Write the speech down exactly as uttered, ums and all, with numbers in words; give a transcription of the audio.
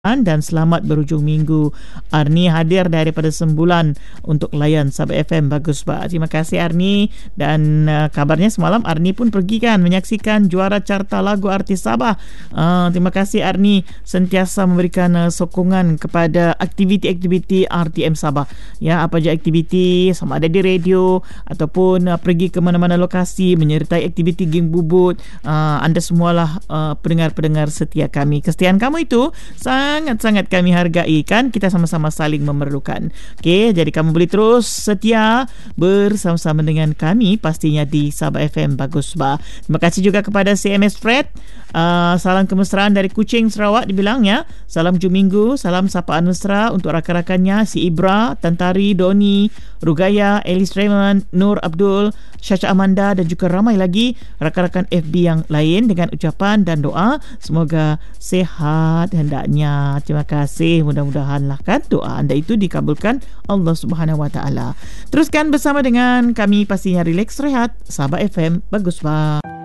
dan selamat berhujung minggu. Arni hadir daripada sembulan untuk layan Sabah F M. Bagus, Pak. Terima kasih, Arni. Dan uh, kabarnya semalam Arni pun pergi kan menyaksikan juara carta lagu artis Sabah. Uh, terima kasih, Arni, sentiasa memberikan uh, sokongan kepada aktiviti-aktiviti R T M Sabah. Ya, apa je aktiviti, sama ada di radio ataupun uh, pergi ke mana-mana lokasi menyertai aktiviti geng bubut. Uh, anda semualah uh, pendengar-pendengar setia kami. Kesetiaan kamu itu sangat-sangat kami hargai, kan? Kita sama-sama saling memerlukan. Okey, jadi kamu boleh terus setia bersama-sama dengan kami pastinya di Sabah F M. Bagus, Bah. Terima kasih juga kepada C M S Fred. Uh, salam kemesraan dari Kuching, Sarawak dibilangnya. Salam hujung minggu, salam sapaan mesra untuk rakan-rakannya si Ibra, Tantari, Doni, Rugaya, Elis Raymond, Nur Abdul, Syasha Amanda dan juga ramai lagi rakan-rakan F B yang lain dengan ucapan dan doa semoga sehat hendaknya. Terima kasih, mudah-mudahan lah kan doa anda itu dikabulkan Allah Subhanahu Wa Taala. Teruskan bersama dengan kami pastinya relax rehat Sabah F M. Bagus, Pak.